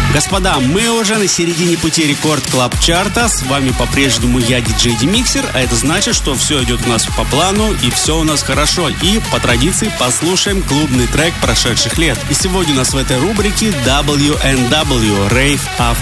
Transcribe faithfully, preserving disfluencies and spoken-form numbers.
Господа, мы уже на середине пути Рекорд Клаб Чарта. С вами по-прежнему я, диджей Демиксер. А это значит, что все идет у нас по плану и все у нас хорошо. И по традиции послушаем клубный трек прошедших лет. И сегодня у нас в этой рубрике дабл ю эн дабл ю Rave After